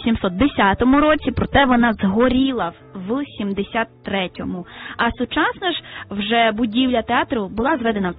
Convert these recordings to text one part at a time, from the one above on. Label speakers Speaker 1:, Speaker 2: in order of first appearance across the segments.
Speaker 1: 1810 році, проте вона згоріла в 73-му. А сучасна ж вже будівля театру була зведена в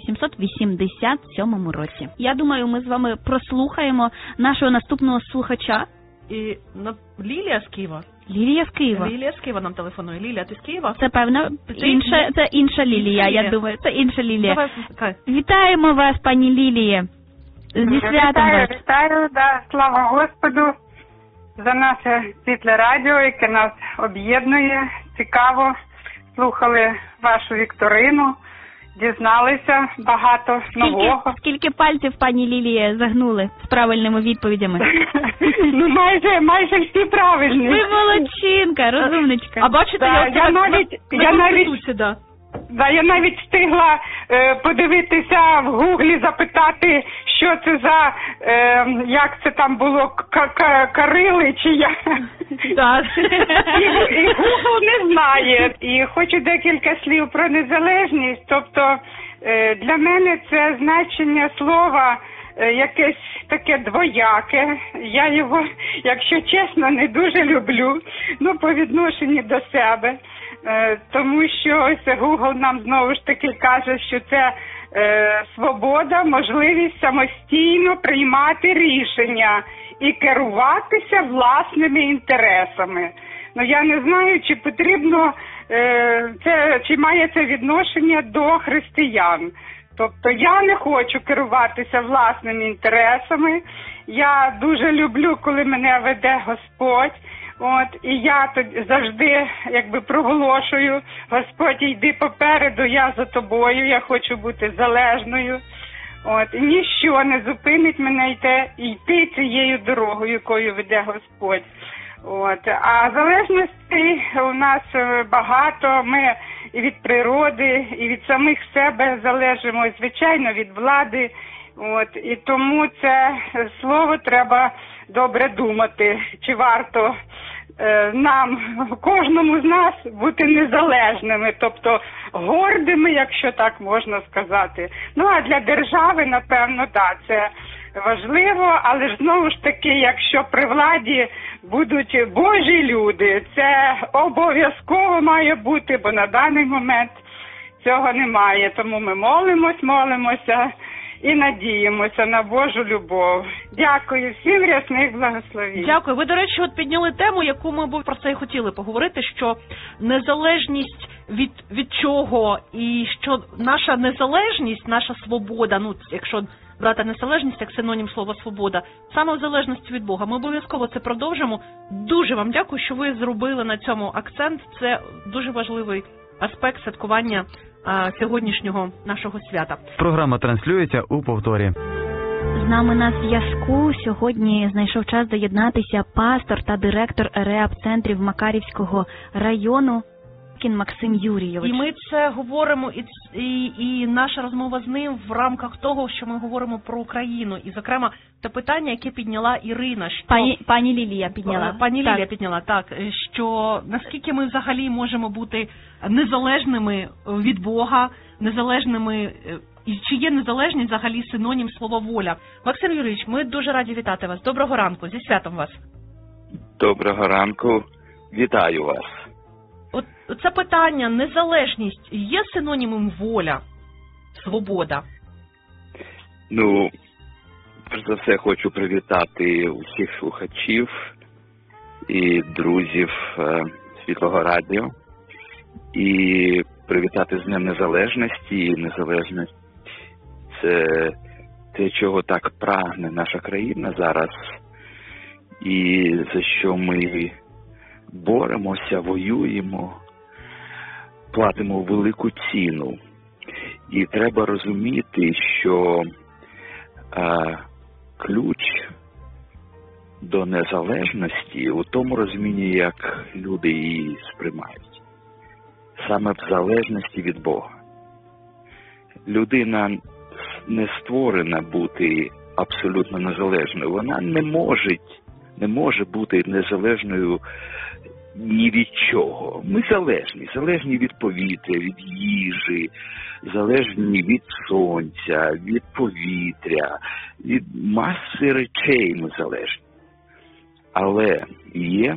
Speaker 1: 1887 році. Я думаю, ми з вами прослухаємо нашого наступного слухача.
Speaker 2: І Лілія з Києва.
Speaker 1: Лілія з Києва.
Speaker 2: Лілія з Києва нам телефонує. Лілія, ти з Києва?
Speaker 1: Це, певно, це інша Лілія, я думаю. Це інша Лілія.
Speaker 2: Давай,
Speaker 1: вітаємо вас, пані Лілія. Зі святом вас.
Speaker 3: Вітаю, да, слава Господу за наше світле радіо, яке нас об'єднує. Цікаво, слухали вашу вікторину, дізналися багато нового.
Speaker 1: Скільки пальців, пані Лілія, загнули з правильними відповідями?
Speaker 3: Ну, майже всі правильні.
Speaker 1: Ви молодчинка, розумничка.
Speaker 2: А бачите,
Speaker 3: я навіть встигла подивитися в гуглі, запитати, що це за, як це там було, Карили чи як.
Speaker 2: Так.
Speaker 3: І Google не знає. І хочу декілька слів про незалежність. Тобто для мене це значення слова якесь таке двояке. Я його, якщо чесно, не дуже люблю, ну, по відношенню до себе. Тому що ось Google нам знову ж таки каже, що це свобода, можливість самостійно приймати рішення і керуватися власними інтересами. Ну, я не знаю, чи потрібно, чи має це відношення до християн. Тобто я не хочу керуватися власними інтересами. Я дуже люблю, коли мене веде Господь. І я завжди проголошую: Господь, йди попереду, я за тобою, я хочу бути залежною. І ніщо не зупинить мене йти цією дорогою, якою веде Господь. А залежностей у нас багато, ми і від природи, і від самих себе залежимо, і, звичайно, від влади. І тому це слово треба добре думати, чи варто нам, кожному з нас, бути незалежними, тобто гордими, якщо так можна сказати. Ну, а для держави, напевно, так, це важливо, але ж знову ж таки, якщо при владі будуть Божі люди, це обов'язково має бути, бо на даний момент цього немає. Тому ми молимося і надіємося на Божу любов. Дякую, всім рясних благословень.
Speaker 2: Дякую. Ви, до речі, підняли тему, яку ми про це і хотіли поговорити, що незалежність від чого, і що наша незалежність, наша свобода, ну, якщо брати незалежність як синонім слова свобода, саме в залежності від Бога. Ми обов'язково це продовжимо. Дуже вам дякую, що ви зробили на цьому акцент. Це дуже важливий аспект святкування сьогоднішнього нашого свята.
Speaker 4: Програма транслюється у повторі.
Speaker 1: З нами на зв'язку сьогодні знайшов час доєднатися пастор та директор РЕАП-центрів Макарівського району Максим Юрійович.
Speaker 2: І ми це говоримо, і наша розмова з ним в рамках того, що ми говоримо про Україну. І, зокрема, те питання, яке підняла Ірина. Що...
Speaker 1: Пані Лілія підняла.
Speaker 2: Лілія підняла, так. Що наскільки ми взагалі можемо бути незалежними від Бога, незалежними, і чи є незалежність взагалі синонім слова воля. Максим Юрійович, ми дуже раді вітати вас. Доброго ранку, зі святом вас.
Speaker 5: Доброго ранку, вітаю вас.
Speaker 2: Це питання, незалежність, є синонімом воля, свобода?
Speaker 5: Ну, перш за все хочу привітати усіх слухачів і друзів Світлого радіо і привітати з Днем Незалежності. Незалежність – це те, чого так прагне наша країна зараз, і за що ми боремося, воюємо, платимо велику ціну. І треба розуміти, що ключ до незалежності у тому розумінні, як люди її сприймають. Саме в залежності від Бога. Людина не створена бути абсолютно незалежною. Вона не може бути незалежною ні від чого. Ми залежні від повітря, від їжі, залежні від сонця, від повітря, від маси речей ми залежні. Але є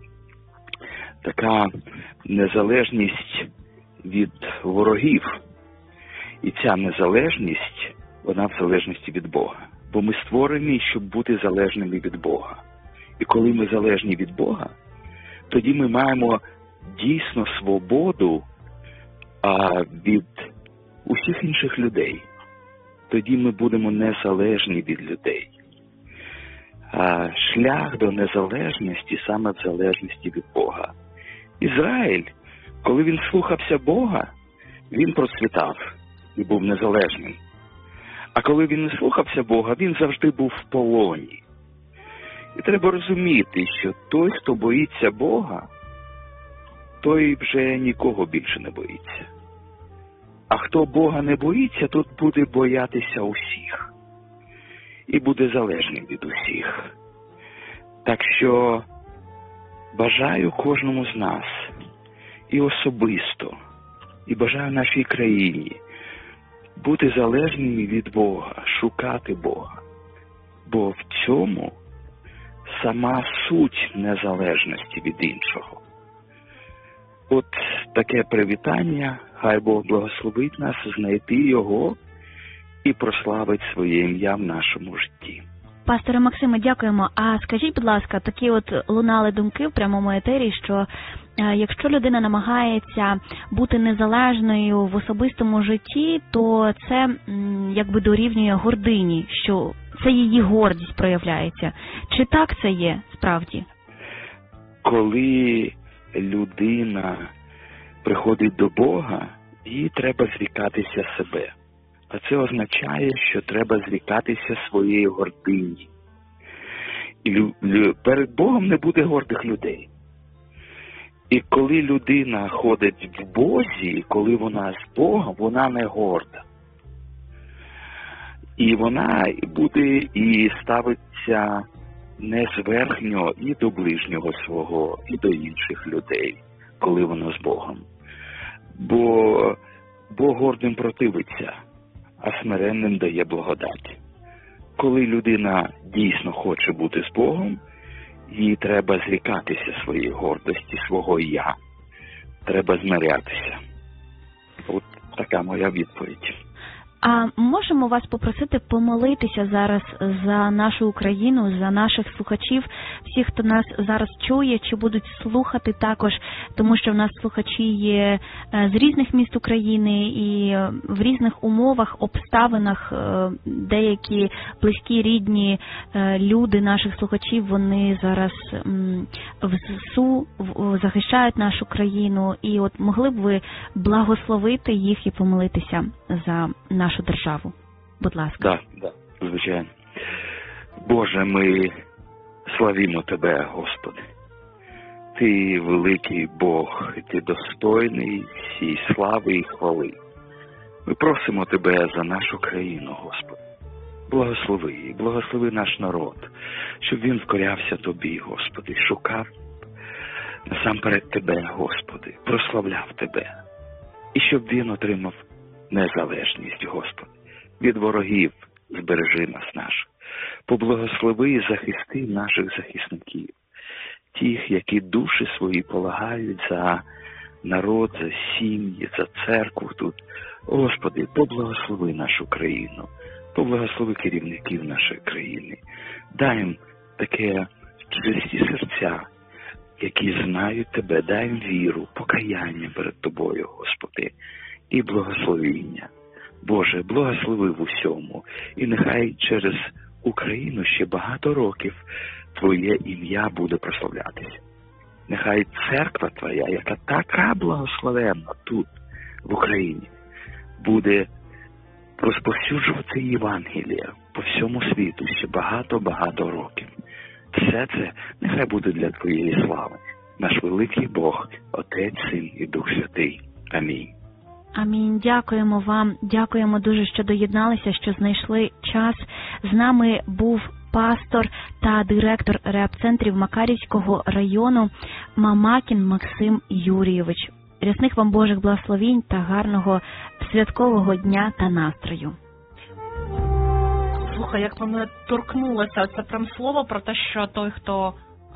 Speaker 5: така незалежність від ворогів. І ця незалежність, вона в залежності від Бога. Бо ми створені, щоб бути залежними від Бога. І коли ми залежні від Бога, тоді ми маємо дійсно свободу від усіх інших людей. Тоді ми будемо незалежні від людей. Шлях до незалежності саме в залежності від Бога. Ізраїль, коли він слухався Бога, він процвітав і був незалежним. А коли він не слухався Бога, він завжди був в полоні. І треба розуміти, що той, хто боїться Бога, той вже нікого більше не боїться. А хто Бога не боїться, тут буде боятися усіх. І буде залежним від усіх. Так що бажаю кожному з нас, і особисто, і бажаю нашій країні бути залежними від Бога, шукати Бога. Бо в цьому сама суть незалежності від іншого. От таке привітання, хай Бог благословить нас знайти Його і прославить своє ім'я в нашому житті.
Speaker 1: Пасторе Максиме, дякуємо. А скажіть, будь ласка, такі от лунали думки в прямому етері, що якщо людина намагається бути незалежною в особистому житті, то це якби дорівнює гордині, що це її гордість проявляється. Чи так це є справді?
Speaker 5: Коли людина приходить до Бога, їй треба зрікатися себе. А це означає, що треба зрікатися своєї гордині. І перед Богом не буде гордих людей. І коли людина ходить в Бозі, коли вона з Богом, вона не горда. І вона буде і ставиться не зверхньо і до ближнього свого, і до інших людей, коли вона з Богом. Бо Бог гордим противиться, а смиренним дає благодать. Коли людина дійсно хоче бути з Богом, їй треба зрікатися своєї гордості, свого «я». Треба змирятися. От така моя відповідь.
Speaker 1: А можемо вас попросити помолитися зараз за нашу Україну, за наших слухачів, всіх, хто нас зараз чує, чи будуть слухати також, тому що в нас слухачі є з різних міст України і в різних умовах, обставинах. Деякі близькі, рідні люди наших слухачів, вони зараз в ЗСУ захищають нашу країну. І от могли б ви благословити їх і помолитися за нашу державу? Будь ласка.
Speaker 5: Так, звичайно. Боже, ми славімо Тебе, Господи. Ти великий Бог, Ти достойний всій слави і хвали. Ми просимо Тебе за нашу країну, Господи. Благослови наш народ, щоб він вкорявся Тобі, Господи, шукав насамперед Тебе, Господи, прославляв Тебе. І щоб він отримав незалежність, Господи. Від ворогів збережи нас наших. Поблагослови і захисти наших захисників. Тих, які душі свої полагають за народ, за сім'ї, за церкву тут. Господи, поблагослови нашу країну. Поблагослови керівників нашої країни. Дай їм таке чисті серця, які знають Тебе. Дай їм віру, покаяння перед Тобою, Господи, і благословіння. Боже, благослови в усьому, і нехай через Україну ще багато років Твоє ім'я буде прославлятися. Нехай церква Твоя, яка така благословенна тут, в Україні, буде розповсюджувати Євангелія по всьому світу ще багато-багато років. Все це нехай буде для Твоєї слави. Наш великий Бог, Отець, Син і Дух Святий. Амінь.
Speaker 1: Амінь. Дякуємо вам. Дякуємо дуже, що доєдналися, що знайшли час. З нами був пастор та директор реп-центрів Макарівського району Мамакін Максим Юрійович. Рясних вам Божих благословінь та гарного святкового дня та настрою.
Speaker 2: Слухай, як мене торкнулося це прям слово про те, що той, хто